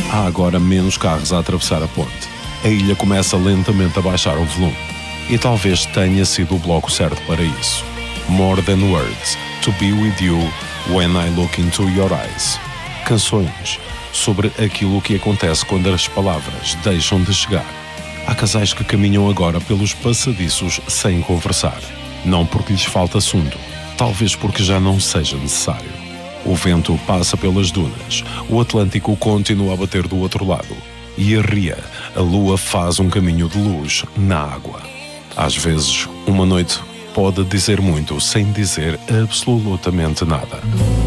Há agora menos carros a atravessar a ponte. A ilha começa lentamente a baixar o volume. E talvez tenha sido o bloco certo para isso. More Than Words, To Be With You, When I Look Into Your Eyes. Canções sobre aquilo que acontece quando as palavras deixam de chegar. Há casais que caminham agora pelos passadiços sem conversar. Não porque lhes falta assunto, talvez porque já não seja necessário. O vento passa pelas dunas, o Atlântico continua a bater do outro lado. E a ria, a lua faz um caminho de luz na água. Às vezes, uma noite pode dizer muito sem dizer absolutamente nada.